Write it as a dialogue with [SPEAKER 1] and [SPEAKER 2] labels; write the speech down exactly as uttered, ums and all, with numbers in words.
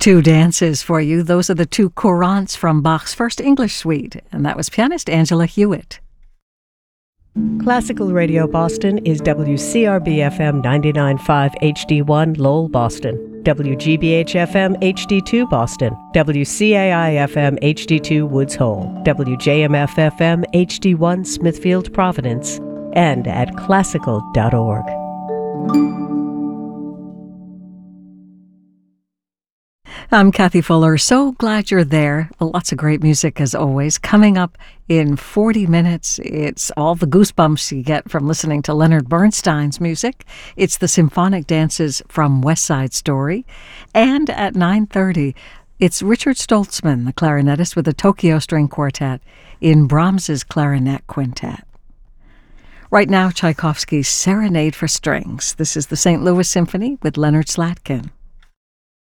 [SPEAKER 1] Two dances for you. Those are the two courants from Bach's first English suite, and that was pianist Angela Hewitt.
[SPEAKER 2] Classical Radio Boston is W C R B F M ninety-nine point five H D one Lowell, Boston, W G B H F M H D two Boston, W C A I F M H D two Woods Hole, W J M F F M H D one Smithfield, Providence, and at classical dot org.
[SPEAKER 1] I'm Kathy Fuller. So glad you're there. Lots of great music as always. Coming up in forty minutes, it's all the goosebumps you get from listening to Leonard Bernstein's music. It's the symphonic dances from West Side Story. And at nine thirty, it's Richard Stoltzman, the clarinetist with the Tokyo String Quartet in Brahms's Clarinet Quintet. Right now, Tchaikovsky's Serenade for Strings. This is the Saint Louis Symphony with Leonard Slatkin.